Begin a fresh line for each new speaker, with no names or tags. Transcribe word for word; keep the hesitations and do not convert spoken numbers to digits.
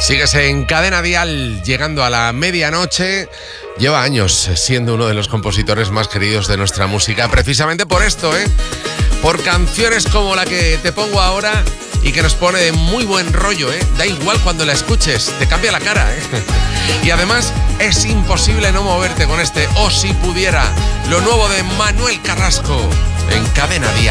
Sigues en Cadena Dial, llegando a la medianoche. Lleva años siendo uno de los compositores más queridos de nuestra música, precisamente por esto, ¿eh? Por canciones como la que te pongo ahora y que nos pone de muy buen rollo, ¿eh? Da igual cuando la escuches, te cambia la cara, ¿eh? Y además es imposible no moverte con este O Si Pudiera, lo nuevo de Manuel Carrasco en Cadena Dial.